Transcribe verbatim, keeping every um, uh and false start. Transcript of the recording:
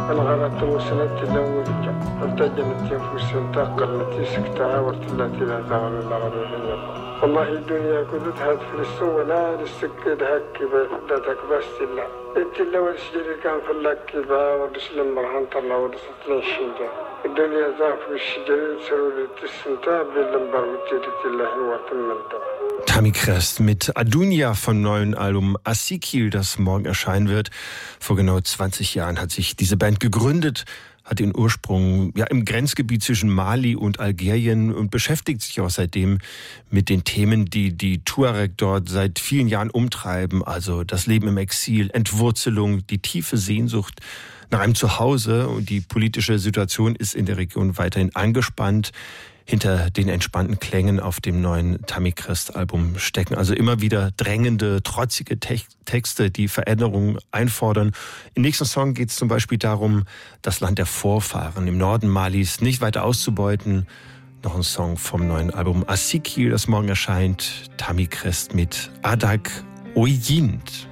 الغرات وسنت الأول ارتجلت ينفس تقلت سكتها وارتلت إلى ثغر الأغرب والله الدنيا كدتها في السوء ولا للسكد هكبة فدتك بس الله انت لو الشجر كان في اللكبة ورسل مرهن طلع ورسل الشنجة الدنيا ضعف الشجر سرورة السنتاب باللمبر وتيرت الله وتمنتها. Tammy Krest mit Adunia vom neuen Album Asikil, das morgen erscheinen wird. Vor genau zwanzig Jahren hat sich diese Band gegründet, hat ihren Ursprung ja im Grenzgebiet zwischen Mali und Algerien und beschäftigt sich auch seitdem mit den Themen, die die Tuareg dort seit vielen Jahren umtreiben. Also das Leben im Exil, Entwurzelung, die tiefe Sehnsucht nach einem Zuhause, und die politische Situation ist in der Region weiterhin angespannt. Hinter den entspannten Klängen auf dem neuen Tammy Krest Album stecken also immer wieder drängende, trotzige Te- Texte, die Veränderungen einfordern. Im nächsten Song geht es zum Beispiel darum, das Land der Vorfahren im Norden Malis nicht weiter auszubeuten. Noch ein Song vom neuen Album Asikil, das morgen erscheint. Tammy Krest mit Adak Oyind.